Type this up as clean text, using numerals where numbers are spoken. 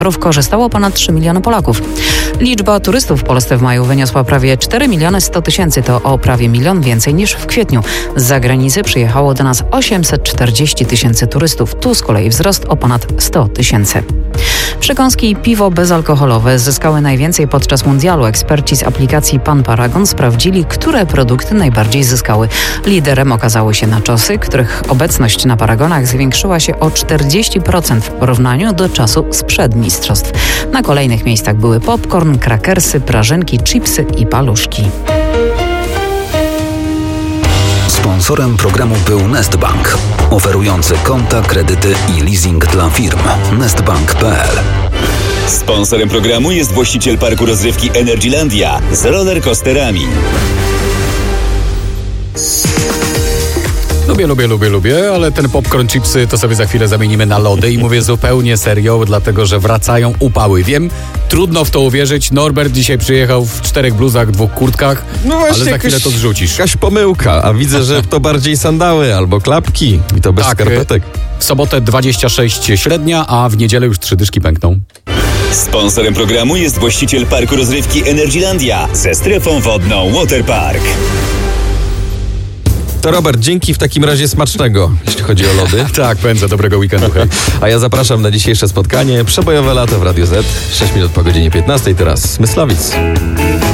korzystało ponad 3 miliony Polaków. Liczba turystów w Polsce w maju wyniosła prawie 4 miliony 100 tysięcy. To o prawie milion więcej niż w kwietniu. Z zagranicy przyjechało do nas 840 tysięcy turystów. Tu z kolei wzrost o ponad 100 tysięcy. Przekąski i piwo bezalkoholowe zyskały najwięcej podczas mundialu. Eksperci z aplikacji Pan Paragon sprawdzili, które produkty najbardziej zyskały. Liderem okazały się naczosy, których obecność na paragonach zwiększyła się o 40% w porównaniu do czasu sprzed mistrzostw. Na kolejnych miejscach były popcorn, krakersy, prażynki, chipsy i paluszki. Sponsorem programu był Nestbank, oferujący konta, kredyty i leasing dla firm. Nestbank.pl. Sponsorem programu jest właściciel parku rozrywki Energylandia z rollercoasterami. Lubię, ale ten popcorn, chipsy to sobie za chwilę zamienimy na lody i mówię zupełnie serio, dlatego że wracają upały. Wiem, trudno w to uwierzyć. Norbert dzisiaj przyjechał w 4 bluzach, 2 kurtkach, no właśnie, ale za chwilę to zrzucisz. Jakaś pomyłka, a widzę, że to bardziej sandały albo klapki i to bez skarpetek. W sobotę 26 średnia, a w niedzielę już 3 dyszki pękną. Sponsorem programu jest właściciel parku rozrywki Energylandia ze strefą wodną Waterpark. To Robert, dzięki w takim razie smacznego, jeśli chodzi o lody. Tak, pędzę, dobrego weekendu. Hej. A ja zapraszam na dzisiejsze spotkanie. Przebojowe lato w Radio Z. 6 minut po godzinie 15, teraz Myslowic.